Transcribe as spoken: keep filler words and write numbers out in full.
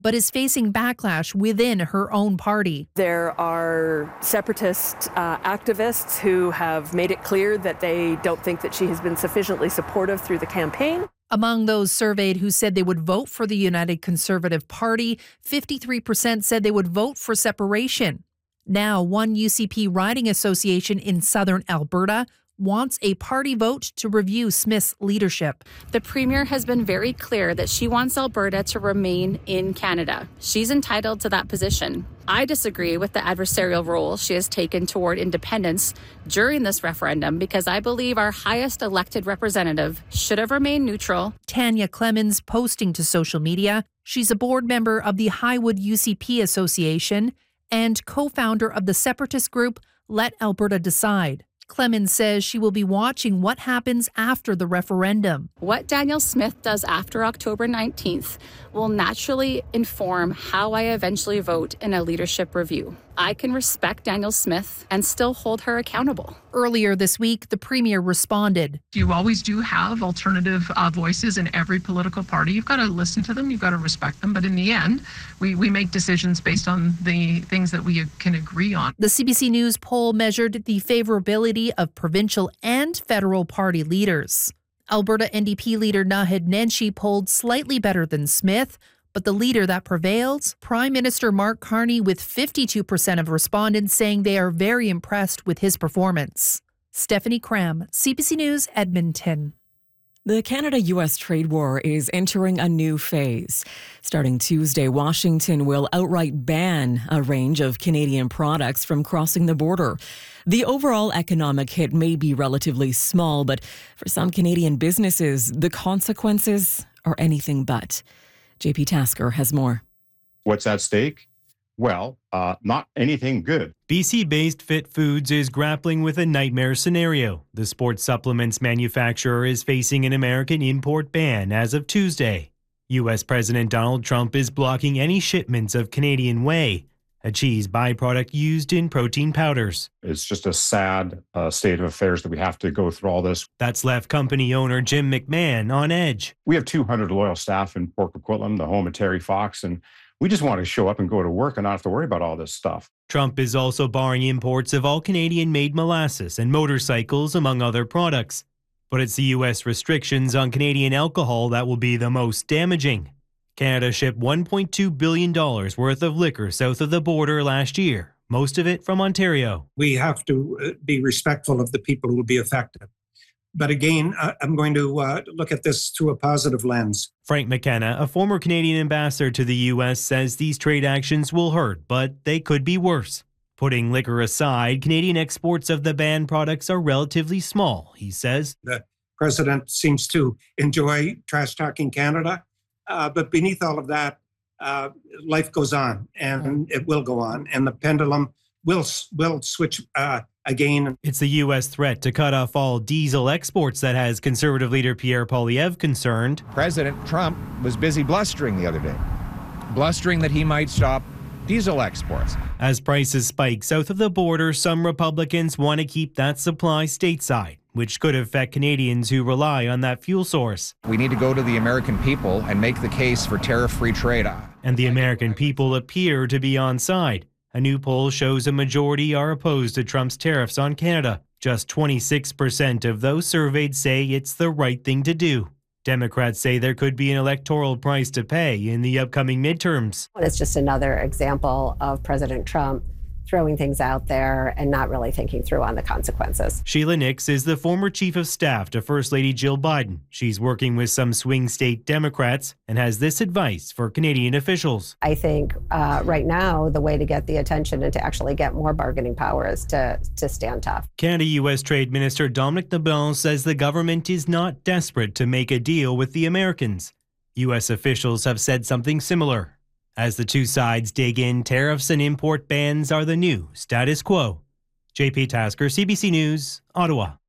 but is facing backlash within her own party. There are separatist uh, activists who have made it clear that they don't think that she has been sufficiently supportive through the campaign. Among those surveyed who said they would vote for the United Conservative Party, fifty-three percent said they would vote for separation. Now, one U C P riding association in southern Alberta wants a party vote to review Smith's leadership. The Premier has been very clear that she wants Alberta to remain in Canada. She's entitled to that position. I disagree with the adversarial role she has taken toward independence during this referendum because I believe our highest elected representative should have remained neutral. Tanya Clemens posting to social media. She's a board member of the Highwood U C P Association and co-founder of the separatist group Let Alberta Decide. Clemens says she will be watching what happens after the referendum. What Danielle Smith does after October nineteenth will naturally inform how I eventually vote in a leadership review. I can respect Danielle Smith and still hold her accountable. Earlier this week, the Premier responded. You always do have alternative uh, voices in every political party. You've got to listen to them. You've got to respect them. But in the end, we, we make decisions based on the things that we can agree on. The C B C News poll measured the favorability of provincial and federal party leaders. Alberta N D P leader Naheed Nenshi polled slightly better than Smith, but the leader that prevails, Prime Minister Mark Carney, with fifty-two percent of respondents saying they are very impressed with his performance. Stephanie Cram, C B C News, Edmonton. The Canada-U S trade war is entering a new phase. Starting Tuesday, Washington will outright ban a range of Canadian products from crossing the border. The overall economic hit may be relatively small, but for some Canadian businesses, the consequences are anything but. J P Tasker has more. What's at stake? Well, uh, not anything good. B C-based Fit Foods is grappling with a nightmare scenario. The sports supplements manufacturer is facing an American import ban as of Tuesday. U S President Donald Trump is blocking any shipments of Canadian whey, a cheese byproduct used in protein powders. It's just a sad uh, state of affairs that we have to go through all this. That's left company owner Jim McMahon on edge. We have two hundred loyal staff in Port Coquitlam, the home of Terry Fox, and we just want to show up and go to work and not have to worry about all this stuff. Trump is also barring imports of all Canadian-made molasses and motorcycles, among other products. But it's the U S restrictions on Canadian alcohol that will be the most damaging. Canada shipped one point two billion dollars worth of liquor south of the border last year, most of it from Ontario. We have to be respectful of the people who will be affected. But again, I'm going to uh, look at this through a positive lens. Frank McKenna, a former Canadian ambassador to the U S, says these trade actions will hurt, but they could be worse. Putting liquor aside, Canadian exports of the banned products are relatively small, he says. The president seems to enjoy trash-talking Canada, uh, but beneath all of that, uh, life goes on, and it will go on, and the pendulum will, will switch uh, again. It's the U S threat to cut off all diesel exports that has Conservative leader Pierre Poilievre concerned. President Trump was busy blustering the other day, blustering that he might stop diesel exports. As prices spike south of the border, some Republicans want to keep that supply stateside, which could affect Canadians who rely on that fuel source. We need to go to the American people and make the case for tariff-free trade. And the American people appear to be on side. A new poll shows a majority are opposed to Trump's tariffs on Canada. Just twenty-six percent of those surveyed say it's the right thing to do. Democrats say there could be an electoral price to pay in the upcoming midterms. It's just another example of President Trump throwing things out there and not really thinking through on the consequences. Sheila Nix is the former chief of staff to First Lady Jill Biden. She's working with some swing state Democrats and has this advice for Canadian officials. I think uh, right now the way to get the attention and to actually get more bargaining power is to, to stand tough. Canada-U S Trade Minister Dominic Nabil says the government is not desperate to make a deal with the Americans. U S officials have said something similar. As the two sides dig in, tariffs and import bans are the new status quo. J P Tasker, C B C News, Ottawa.